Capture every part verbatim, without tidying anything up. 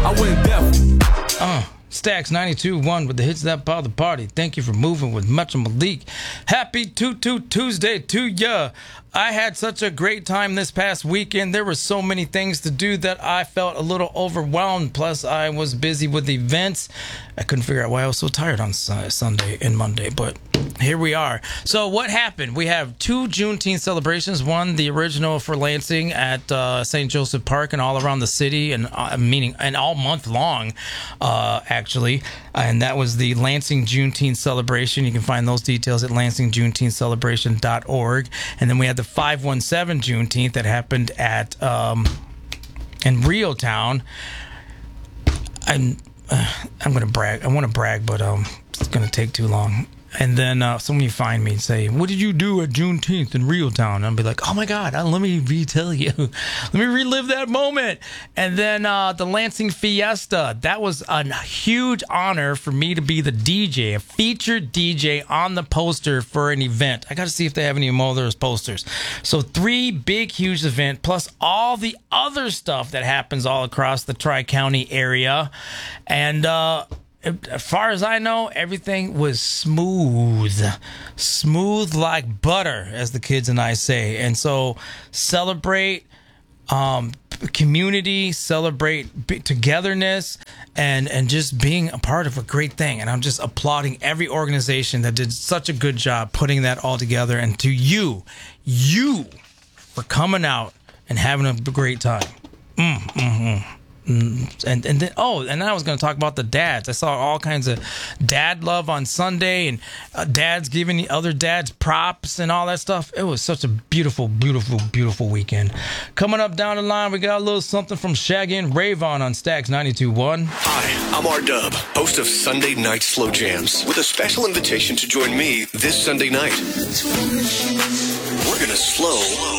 I went deaf. Uh, Stacks ninety-two point one with the hits that bother the party. Thank you for moving with Metro Malik. Happy Tutu Tuesday to ya. I had such a great time this past weekend. There were so many things to do that I felt a little overwhelmed. Plus, I was busy with events. I couldn't figure out why I was so tired on Sunday and Monday, but here we are. So what happened? We have two Juneteenth celebrations. One, the original for Lansing at uh, Saint Joseph Park and all around the city, and uh, meaning and all month long, uh, actually. And that was the Lansing Juneteenth celebration. You can find those details at lansing juneteenth celebration dot org. And then we had the five one seven Juneteenth that happened at um, in Rio Town. I'm uh, I'm gonna brag. I want to brag, but um, it's gonna take too long. And then uh, somebody find me and say, what did you do at Juneteenth in Rio Town? And I'll be like, oh my God, uh, let me retell you. Let me relive that moment. And then uh, the Lansing Fiesta. That was a huge honor for me to be the D J, a featured D J on the poster for an event. I got to see if they have any more of those posters. So three big, huge events, plus all the other stuff that happens all across the Tri-County area. And, uh, as far as I know, everything was smooth. Smooth like butter, as the kids and I say. And so celebrate um, community, celebrate b- togetherness, and, and just being a part of a great thing. And I'm just applauding every organization that did such a good job putting that all together. And to you, you for coming out and having a great time. Mm, mm-hmm. Mm, and and then oh and then I was going to talk about the dads. I saw all kinds of dad love on Sunday, and uh, dads giving the other dads props and all that stuff. It was such a beautiful, beautiful, beautiful weekend. Coming up down the line, we got a little something from Shaggy and Rayvon on Stacks ninety-two point one. Hi, I'm R-Dub, host of Sunday Night Slow Jams, with a special invitation to join me this Sunday night. We're going to slow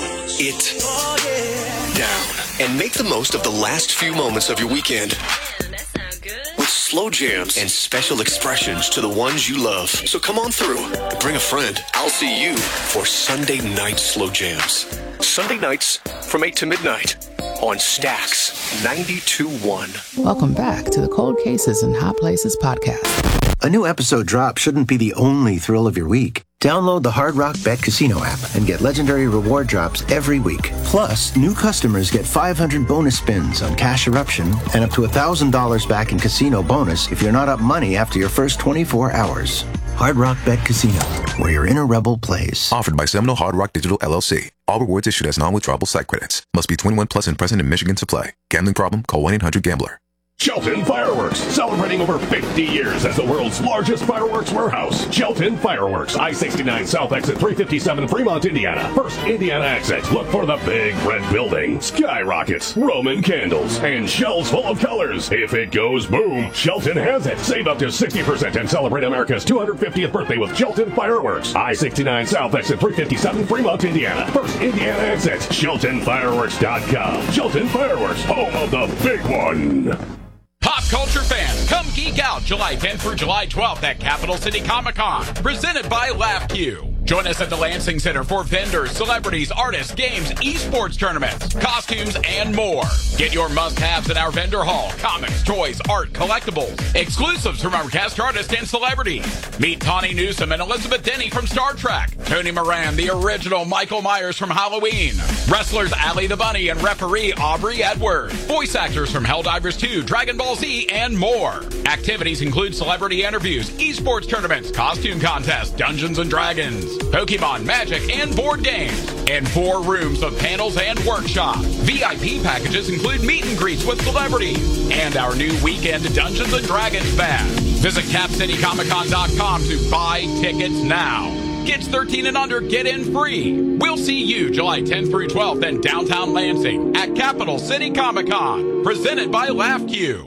it down and make the most of the last few moments of your weekend. That sounds good. With slow jams and special expressions to the ones you love. So come on through. Bring a friend. I'll see you for Sunday Night Slow Jams. Sunday nights from eight to midnight on Stacks ninety-two point one. Welcome back to the Cold Cases and Hot Places podcast. A new episode drop shouldn't be the only thrill of your week. Download the Hard Rock Bet Casino app and get legendary reward drops every week. Plus, new customers get five hundred bonus spins on Cash Eruption and up to one thousand dollars back in casino bonus if you're not up money after your first twenty-four hours. Hard Rock Bet Casino, where your inner rebel plays. Offered by Seminole Hard Rock Digital L L C. All rewards issued as non-withdrawable site credits. Must be twenty-one plus and present in Michigan to play. Gambling problem? Call one eight hundred gambler. Shelton Fireworks, celebrating over fifty years as the world's largest fireworks warehouse. Shelton Fireworks, I sixty-nine South Exit three fifty-seven, Fremont, Indiana. First Indiana exit. Look for the big red building, skyrockets, Roman candles, and shells full of colors. If it goes boom, Shelton has it. Save up to sixty percent and celebrate America's two hundred fiftieth birthday with Shelton Fireworks. I sixty-nine South Exit three fifty-seven, Fremont, Indiana. First Indiana exit. Shelton Fireworks dot com. Shelton Fireworks, home of the big one. Pop culture fans, come geek out July tenth through July twelfth at Capital City Comic Con, presented by LaughQ. Join us at the Lansing Center for vendors, celebrities, artists, games, esports tournaments, costumes, and more. Get your must-haves in our vendor hall: comics, toys, art, collectibles, exclusives from our guest artists and celebrities. Meet Tawny Newsome and Elizabeth Denny from Star Trek, Tony Moran, the original Michael Myers from Halloween, wrestlers Allie the Bunny and referee Aubrey Edwards, voice actors from Helldivers two, Dragon Ball Z, and more. Activities include celebrity interviews, esports tournaments, costume contests, Dungeons and Dragons, Pokemon, Magic, and board games, and four rooms of panels and workshops. V I P packages include meet and greets with celebrities and our new weekend Dungeons and Dragons badge. Visit cap city comic con dot com to buy tickets now. Kids thirteen and under get in free. We'll see you July tenth through twelfth in downtown Lansing at Capital City Comic Con, presented by LaughQ.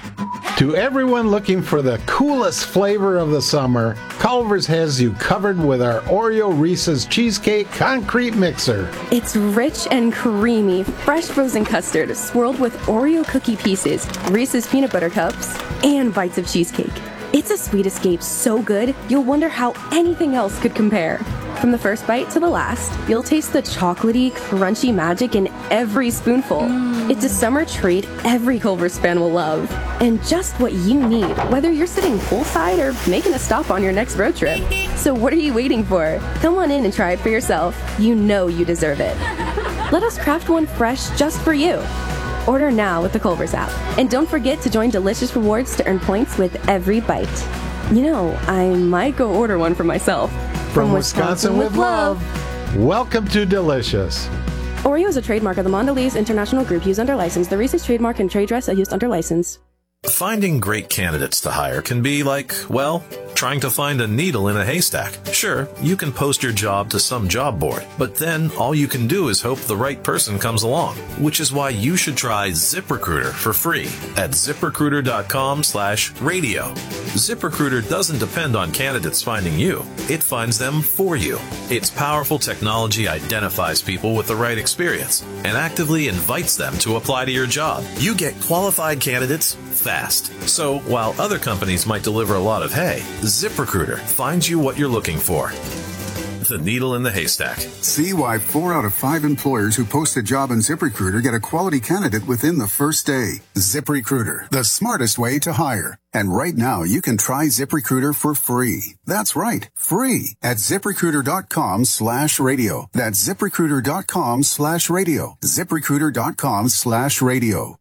To everyone looking for the coolest flavor of the summer, Culver's has you covered with our Oreo Reese's Cheesecake Concrete Mixer. It's rich and creamy, fresh frozen custard swirled with Oreo cookie pieces, Reese's peanut butter cups, and bites of cheesecake. It's a sweet escape so good, you'll wonder how anything else could compare. From the first bite to the last, you'll taste the chocolatey, crunchy magic in every spoonful. Mm. It's a summer treat every Culver's fan will love. And just what you need, whether you're sitting poolside or making a stop on your next road trip. So what are you waiting for? Come on in and try it for yourself. You know you deserve it. Let us craft one fresh just for you. Order now with the Culver's app. And don't forget to join Delicious Rewards to earn points with every bite. You know, I might go order one for myself. From, From Wisconsin, Wisconsin with love. Welcome to Delicious. Oreo is a trademark of the Mondelez International Group used under license. The Reese's trademark and trade dress are used under license. Finding great candidates to hire can be like, well, trying to find a needle in a haystack. Sure, you can post your job to some job board, but then all you can do is hope the right person comes along, which is why you should try ZipRecruiter for free at ZipRecruiter.com slash radio. ZipRecruiter doesn't depend on candidates finding you. It finds them for you. Its powerful technology identifies people with the right experience and actively invites them to apply to your job. You get qualified candidates fast. So while other companies might deliver a lot of hay, ZipRecruiter finds you what you're looking for. The needle in the haystack. See why four out of five employers who post a job on ZipRecruiter get a quality candidate within the first day. ZipRecruiter, the smartest way to hire. And right now, you can try ZipRecruiter for free. That's right, free at ZipRecruiter.com slash radio. That's ZipRecruiter.com slash radio. ZipRecruiter.com slash radio.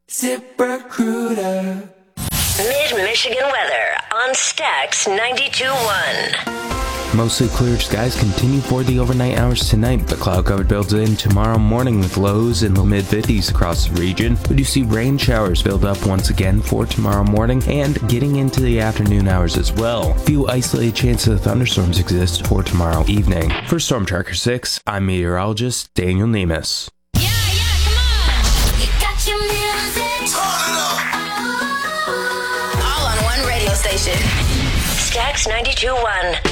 ZipRecruiter. Mid-Michigan weather on Stax ninety-two point one. Mostly clear skies continue for the overnight hours tonight. The cloud cover builds in tomorrow morning with lows in the mid fifties across the region. We do see rain showers build up once again for tomorrow morning and getting into the afternoon hours as well. Few isolated chances of thunderstorms exist for tomorrow evening. For Storm Tracker six, I'm meteorologist Daniel Nemus. Yeah, yeah, come on! You got your music. Turn it up. All on one radio station. Stax ninety-two point one.